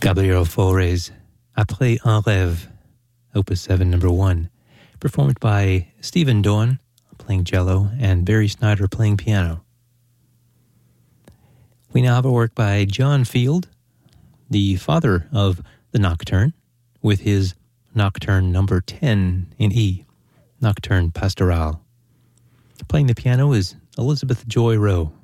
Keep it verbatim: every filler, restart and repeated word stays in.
Gabriel Fauré's Après un rêve, Opus seven, number one, performed by Stephen Dawn playing cello and Barry Snyder playing piano. We now have a work by John Field, the father of the Nocturne, with his Nocturne number ten in E, Nocturne Pastorale. Playing the piano is Elizabeth Joy Rowe.